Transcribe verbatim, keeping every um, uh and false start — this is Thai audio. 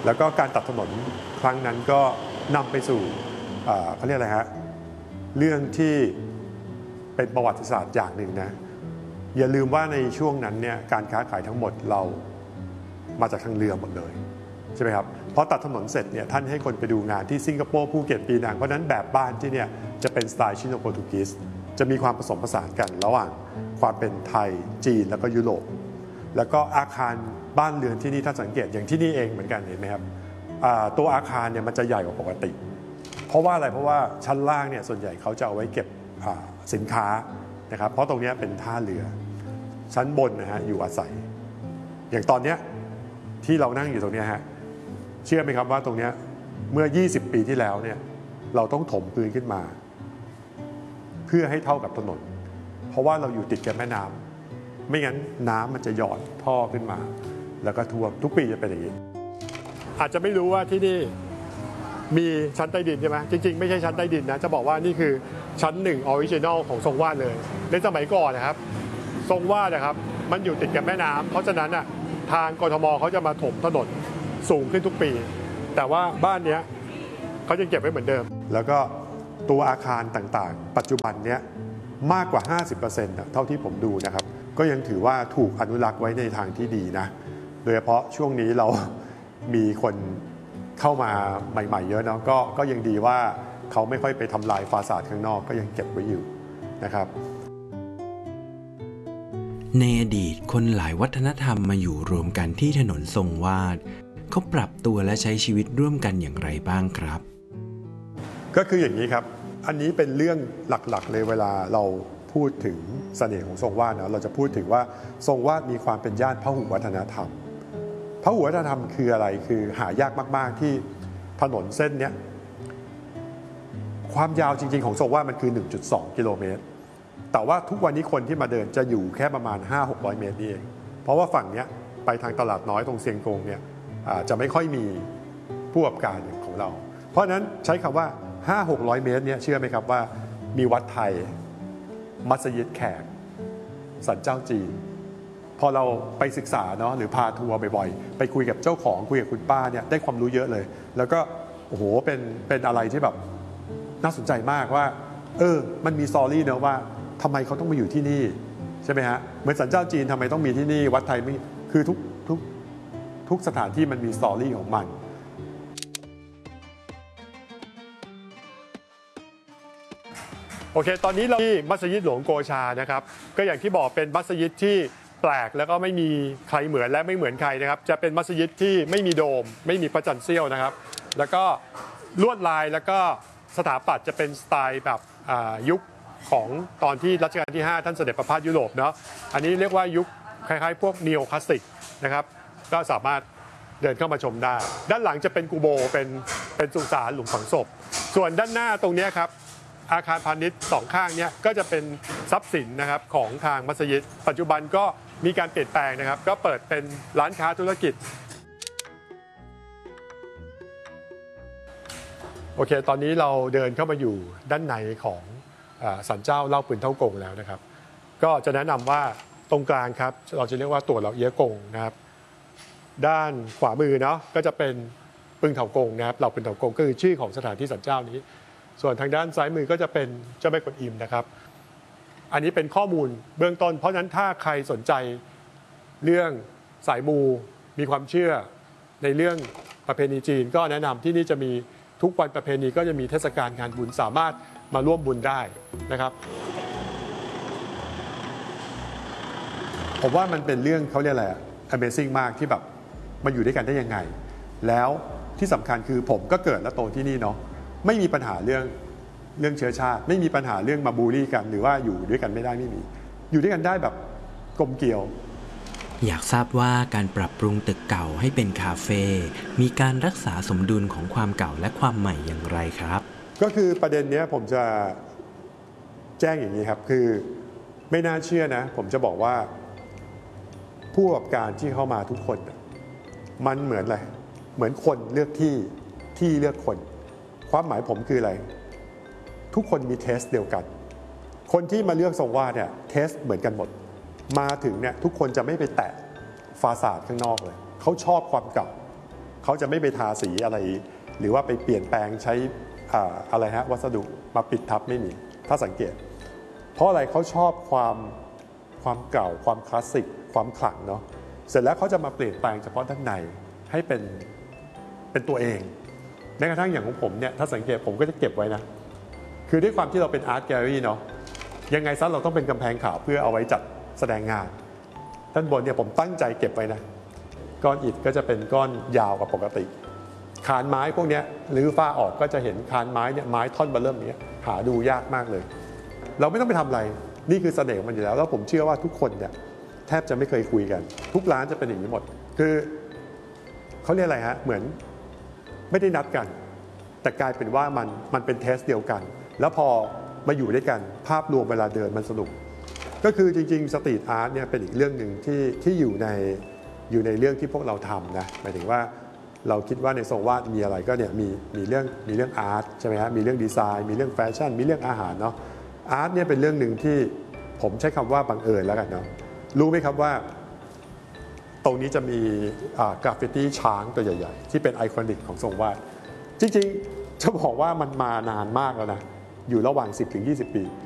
แล้วก็การตัดถนนครั้งนั้นก็นำไปสู่เขาเรียกอะไรฮะเรื่องที่เป็นประวัติศาสตร์อย่างหนึ่งนะอย่าลืมว่าในช่วงนั้นเนี่ยการค้าขายทั้งหมดเรามาจากทางเรือหมดเลยใช่ไหมครับพอตัดถนนเสร็จเนี่ยท่านให้คนไปดูงานที่สิงคโปร์ภูเก็ตปีนังเพราะนั้นแบบบ้านที่เนี่ยจะเป็นสไตล์ชิโนโปรตุกีสจะมีความผสมผสานกันระหว่างความเป็นไทยจีนแล้วก็ยุโรปแล้วก็อาคารบ้านเรือนที่นี่ถ้าสังเกตอย่างที่นี่เองเหมือนกันเห็นไหมครับตัวอาคารเนี่ยมันจะใหญ่กว่าปกติเพราะว่าอะไรเพราะว่าชั้นล่างเนี่ยส่วนใหญ่เขาจะเอาไว้เก็บสินค้านะครับเพราะตรงนี้เป็นท่าเรือชั้นบนนะฮะอยู่อาศัยอย่างตอนนี้ที่เรานั่งอยู่ตรงนี้ฮะเชื่อไหมครับว่าตรงนี้เมื่อยี่สิบปีที่แล้วเนี่ยเราต้องถมพื้นขึ้นมาเพื่อให้เท่ากับถนนเพราะว่าเราอยู่ติดกับแม่น้ำไม่งั้นน้ำมันจะหย่อนท่อขึ้นมาแล้วก็ท่วมทุกปีจะเป็นอย่างนี้อาจจะไม่รู้ว่าที่นี่มีชั้นใต้ดินใช่ไหมจริงๆไม่ใช่ชั้นใต้ดินนะจะบอกว่านี่คือชั้นหนึ่งออริจินอลของทรงวาดเลยในสมัยก่อนนะครับทรงวาดนะครับมันอยู่ติดกับแม่น้ำเพราะฉะนั้นอ่ะทางกทมเขาจะมาถมถนนสูงขึ้นทุกปีแต่ว่าบ้านนี้เขาจะเก็บไว้เหมือนเดิมแล้วก็ตัวอาคารต่างๆปัจจุบันเนี้ยมากกว่า ห้าสิบเปอร์เซ็นต์ เท่าที่ผมดูนะครับก็ยังถือว่าถูกอนุรักษ์ไว้ในทางที่ดีนะโดยเฉพาะช่วงนี้เรามีคนเข้ามาใหม่ๆเยอะเนาะก็ก็ยังดีว่าเขาไม่ค่อยไปทำลายฟาสาดข้างนอกก็ยังเก็บไว้อยู่นะครับในอดีตคนหลายวัฒนธรรมมาอยู่รวมกันที่ถนนทรงวาดเขาปรับตัวและใช้ชีวิตร่วมกันอย่างไรบ้างครับก็คืออย่างนี้ครับอันนี้เป็นเรื่องหลักๆเลยเวลาเราพูดถึงเสน่ห์ของทรงวาดนะเราจะพูดถึงว่าทรงวาดมีความเป็นย่านพหุวัฒนธรรมพหุวัฒนธรรมคืออะไรคือหายากมากๆที่ถนนเส้นนี้ความยาวจริงๆของทรงวาดมันคือ หนึ่งจุดสอง กิโลเมตรแต่ว่าทุกวันนี้คนที่มาเดินจะอยู่แค่ประมาณ ห้าถึงหกร้อย เมตรนี่เองเพราะว่าฝั่งนี้ไปทางตลาดน้อยตรงเซียงกงเนี่ยจะไม่ค่อยมีผู้ประกอบการของเราเพราะฉะนั้นใช้คำว่า ห้าถึงหกร้อย เมตรเนี่ยเชื่อไหมครับว่ามีวัดไทยมัสยิดแขกศาลเจ้าจีนพอเราไปศึกษาเนาะหรือพาทัวร์บ่อยๆไปคุยกับเจ้าของคุยกับคุณป้าเนี่ยได้ความรู้เยอะเลยแล้วก็โอ้โหเป็นเป็นอะไรที่แบบน่าสนใจมากว่าเออมันมีสตอรี่เนอะว่าทำไมเขาต้องมาอยู่ที่นี่ใช่ไหมฮะเหมือนศาลเจ้าจีนทำไมต้องมีที่นี่วัดไทยไม่คือทุกทุกทุกสถานที่มันมีสตอรี่ของมันโอเคตอนนี้เราที่มัสยิดหลวงโกชานะครับก็อย่างที่บอกเป็นมัสยิดที่แปลกแล้วก็ไม่มีใครเหมือนและไม่เหมือนใครนะครับจะเป็นมัสยิดที่ไม่มีโดมไม่มีพระจันทร์เสี้ยวนะครับแล้วก็ลวดลายแล้วก็สถาปัตย์จะเป็นสไตล์แบบยุคของตอนที่รัชกาลที่ห้าท่านเสด็จประพาสยุโรปเนาะอันนี้เรียกว่ายุคคล้ายๆพวกนีโอคลาสสิกนะครับก็สามารถเดินเข้ามาชมได้ด้านหลังจะเป็นกูโบเป็นเป็นสุสานหลุมฝังศพส่วนด้านหน้าตรงนี้ครับอาคารพาณิชย์สองข้างนี้ก็จะเป็นทรัพย์สินนะครับของทางมัสยิดปัจจุบันก็มีการเปลี่ยนแปลงนะครับก็เปิดเป็นร้านค้าธุรกิจโอเคตอนนี้เราเดินเข้ามาอยู่ด้านในของศาลเจ้าเล่าปืนเท่ากงแล้วนะครับก็จะแนะนำว่าตรงกลางครับเราจะเรียกว่าตัวเหล่าเอี้ยกงนะครับด้านขวามือเนาะก็จะเป็นปึงเถากงนะครับเหล่าปืนเถากงก็คือชื่อของสถานที่ศาลเจ้านี้ส่วนทางด้านซ้ายมือก็จะเป็นเจ้าแม่กวนอิมนะครับอันนี้เป็นข้อมูลเบื้องต้นเพราะฉะนั้นถ้าใครสนใจเรื่องสายมูมีความเชื่อในเรื่องประเพณีจีนก็แนะนำที่นี่จะมีทุกวันประเพณีก็จะมีเทศกาลงานบุญสามารถมาร่วมบุญได้นะครับผมว่ามันเป็นเรื่องเขาเรียกอะไร Amazing มากที่แบบมาอยู่ด้วยกันได้ยังไงแล้วที่สำคัญคือผมก็เกิดและโตที่นี่เนาะไม่มีปัญหาเรื่องเรื่องเชื้อชาติไม่มีปัญหาเรื่องมาบูลลี่กันหรือว่าอยู่ด้วยกันไม่ได้ไม่มีอยู่ด้วยกันได้แบบกลมเกลียวอยากทราบว่าการปรับปรุงตึกเก่าให้เป็นคาเฟ่มีการรักษาสมดุลของความเก่าและความใหม่อย่างไรครับก็คือประเด็นนี้ผมจะแจ้งอย่างนี้ครับคือไม่น่าเชื่อนะผมจะบอกว่าผู้ประกอบการที่เข้ามาทุกคนมันเหมือนอะไรเหมือนคนเลือกที่ที่เลือกคนความหมายผมคืออะไรทุกคนมีเทสเดียวกันคนที่มาเลือกทรงวาดเนี่ยเทสเหมือนกันหมดมาถึงเนี่ยทุกคนจะไม่ไปแตะฟาสาดข้างนอกเลยเขาชอบความเก่าเขาจะไม่ไปทาสีอะไร หรือว่าไปเปลี่ยนแปลงใช้อ่าอะไรฮะวัสดุมาปิดทับไม่มีถ้าสังเกต เพราะอะไรเขาชอบความความเก่าความคลาสสิกความขลังเนาะเสร็จแล้วเขาจะมาเปลี่ยนแปลงเฉพาะด้านในให้เป็นเป็นตัวเองแม้กระทั่งอย่างของผมเนี่ยถ้าสังเกตผมก็จะเก็บไว้นะคือด้วยความที่เราเป็นอาร์ตแกลเลอรี่เนาะยังไงซะเราต้องเป็นกำแพงขาวเพื่อเอาไว้จัดแสดงงานด้านบนเนี่ยผมตั้งใจเก็บไว้นะก้อนอิฐก็จะเป็นก้อนยาวกว่าปกติคานไม้พวกนี้หรือฝ้าออกก็จะเห็นคานไม้เนี่ยไม้ท่อนเบอร์เริ่มนี้หาดูยากมากเลยเราไม่ต้องไปทำอะไรนี่คือเสน่ห์ของมันอยู่แล้วแล้วผมเชื่อว่าทุกคนเนี่ยแทบจะไม่เคยคุยกันทุกร้านจะเป็นอย่างนี้หมดคือเขาเรียกอะไรฮะเหมือนไม่ได้นัดกันแต่กลายเป็นว่ามันมันเป็นเทสเดียวกันแล้วพอมาอยู่ด้วยกันภาพรวมเวลาเดินมันสนุกก็คือจริงๆสตรีทอาร์ตเนี่ยเป็นอีกเรื่องหนึ่งที่ที่อยู่ในอยู่ในเรื่องที่พวกเราทำนะหมายถึงว่าเราคิดว่าในทรงวาดมีอะไรก็เนี่ยมีมีเรื่องมีเรื่องอาร์ตใช่ไหมฮะมีเรื่องดีไซน์มีเรื่องแฟชั่นมีเรื่องอาหารเนาะอาร์ตเนี่ยเป็นเรื่องหนึ่งที่ผมใช้คำว่าบังเอิญแล้วกันเนาะรู้ไหมครับว่าตรงนี้จะมีกราฟฟิตี้ช้างตัวใหญ่ๆที่เป็นไอคอนิกของทรงวาดจริงๆจะบอกว่ามันมานานมากแล้วนะอยู่ระหว่าง สิบถึงยี่สิบ ปี